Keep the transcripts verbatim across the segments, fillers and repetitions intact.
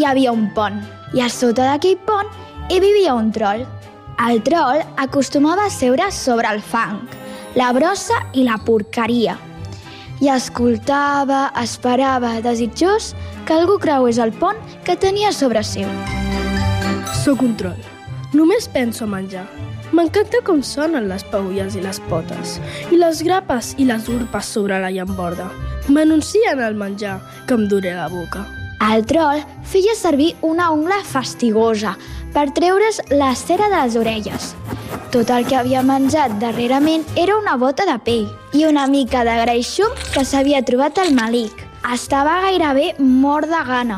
hi havia un pont, i a sota d'aquell pont hi vivia un trol. El trol acostumava a seure sobre el fang, la brossa i la porqueria, i escoltava, esperava, desitjós que algú creués el pont que tenia sobre seu. Soc un trol. Només penso a menjar. M'encanta com sonen les peülles i les potes, i les grapes i les urpes sobre la llamborda. M'anuncien el menjar que em duré la boca. El trol feia servir una ungla fastigosa per treure's la cera de les orelles. Tot el que havia menjat darrerament era una bota de pell i una mica de greixum que s'havia trobat al melic. Estava gairebé mort de gana.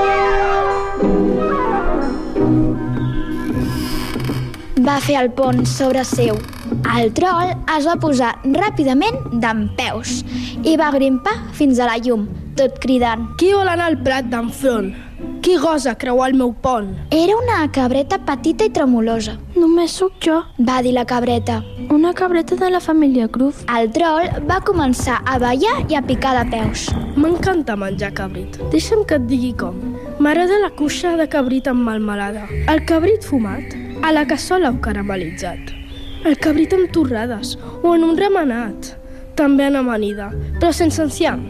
Va fer el pont sobre seu. El trol es va posar ràpidament dempeus i va grimpar fins a la llum, tot cridant. Qui vol anar al prat d'enfront? Qui gosa creuar el meu pont? Era una cabreta petita i tremolosa. Només sóc jo, va dir la cabreta. Una cabreta de la família Groove. El trol va començar a ballar i a picar de peus. M'encanta menjar cabrit. Deixa'm que et digui com. M'agrada la cuixa de cabrit amb melmelada, el cabrit fumat, a la cassola o caramelitzat, el cabrit amb torrades o en un remenat, també en amanida, però sense enciam.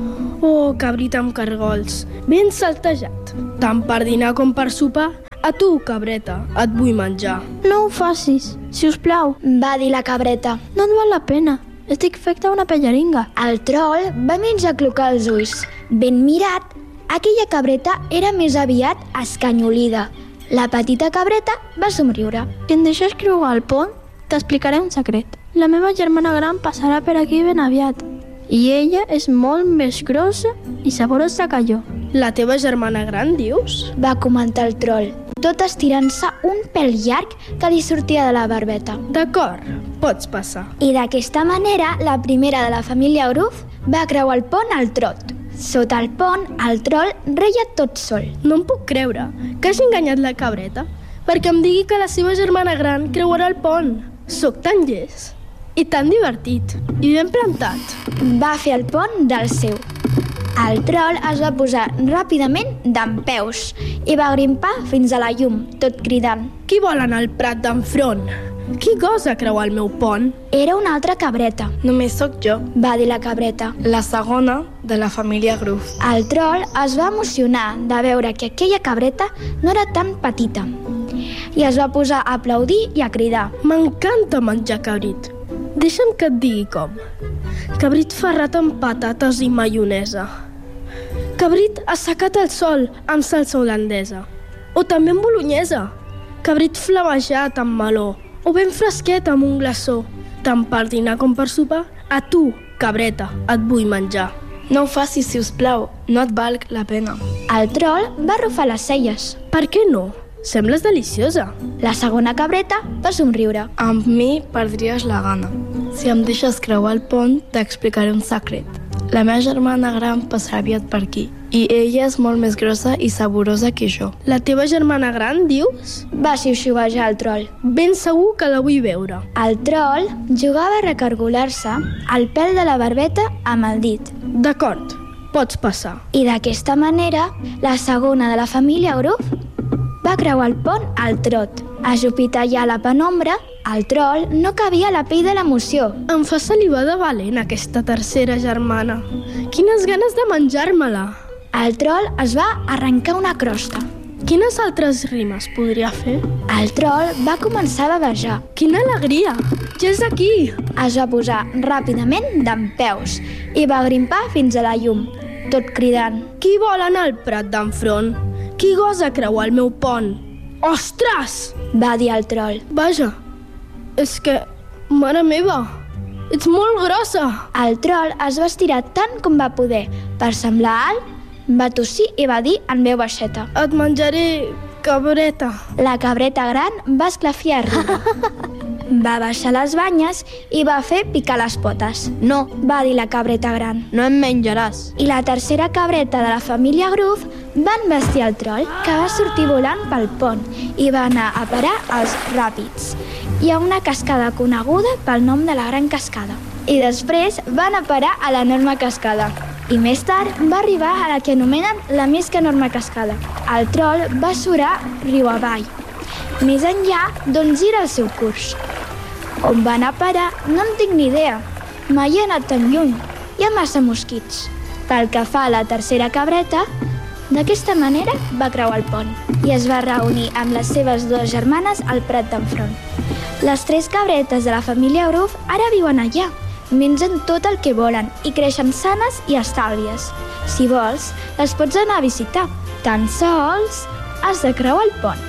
Oh, cabrit amb cargols, ben saltejat, tant per dinar com per sopar. A tu, cabreta, et vull menjar. No ho facis, si us plau, va dir la cabreta. No et val la pena, estic feta una pelleringa. El trol va mig aclucar els ulls. Ben mirat, aquella cabreta era més aviat escanyolida. La petita cabreta va somriure. Si em deixes creuar el pont, t'explicaré un secret. La meva germana gran passarà per aquí ben aviat. I ella és molt més grossa i saborosa que jo. La teva germana gran, dius? Va comentar el trol, tot estirant-se un pèl llarg que li sortia de la barbeta. D'acord, pots passar. I d'aquesta manera, la primera de la família Groove va creuar el pont al trot. Sota el pont, el trol reia tot sol. No em puc creure que hagi enganyat la cabreta perquè em digui que la seva germana gran creuarà el pont. Soc tan llest i tan divertit i ben plantat. Va fer el pont del seu. El trol es va posar ràpidament dempeus i va grimpar fins a la llum, tot cridant. Qui vol anar al prat d'enfront? Qui gosa creuar el meu pont? Era una altra cabreta. Només sóc jo, va dir la cabreta. La segona de la família Groove. El trol es va emocionar de veure que aquella cabreta no era tan petita i es va posar a aplaudir i a cridar. M'encanta menjar cabrit. Deixa'm que et digui com. Cabrit ferrat amb patates i maionesa. Cabrit assecat al sol amb salsa holandesa. O també amb bolognesa. Cabrit flamejat amb meló. O ben fresquet amb un glaçó. Tant per dinar com per sopar, a tu, cabreta, et vull menjar. No ho facis, si us plau, no et valc la pena. El trol va arrufar les celles. Per què no? Sembles deliciosa. La segona cabreta va somriure. Amb mi perdries la gana. Si em deixes creuar el pont, t'explicaré un secret. La meva germana gran passarà aviat per aquí i ella és molt més grossa i saborosa que jo. La teva germana gran, dius? Va xiuxiuejar el trol. Ben segur que la vull veure. El trol jugava a recargolar-se el pèl de la barbeta amb el dit. D'acord, pots passar. I d'aquesta manera, la segona de la família Groove va creuar el pont al trot. Ajupit allà a la penombra, el trol no cabia a la pell de l'emoció. Em fa salivar de valent aquesta tercera germana. Quines ganes de menjar-me-la. El trol es va arrencar una crosta. Quines altres rimes podria fer? El trol va començar a bavejar. Quina alegria! Ja és aquí! Es va posar ràpidament dempeus i va grimpar fins a la llum, tot cridant. Qui vol anar al prat d'enfront? Qui gosa creuar el meu pont? Ostres! Va dir el trol. Vaja, és que, mare meva, ets molt grossa! El trol es va estirar tant com va poder. Per semblar alt, va tossir i va dir en veu baixeta. Et menjaré, cabreta. La cabreta gran va esclafir a riure. Va baixar les banyes i va fer picar les potes. No, va dir la cabreta gran. No em menjaràs. I la tercera cabreta de la família Groove va envestir el trol, que va sortir volant pel pont i va anar a parar als ràpids. Hi ha una cascada coneguda pel nom de la Gran Cascada. I després van a parar a l'enorme cascada. I més tard va arribar a la que anomenen la més que enorme cascada. El Troll va surar riu avall, més enllà d'on gira el seu curs. On va anar a parar no en tinc ni idea. Mai he anat tan lluny. Hi ha massa mosquits. Pel que fa a la tercera cabreta, d'aquesta manera va creuar el pont i es va reunir amb les seves dues germanes al prat d'enfront. Les tres cabretes de la família Gruf ara viuen allà. Mengen tot el que volen i creixen sanes i estàlvies. Si vols, les pots anar a visitar. Tan sols has de creuar el pont.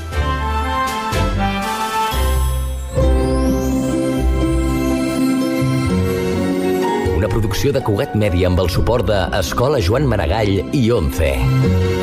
Una producció de Cugat Mèdia amb el suport de Escola Joan Maragall i ONCE.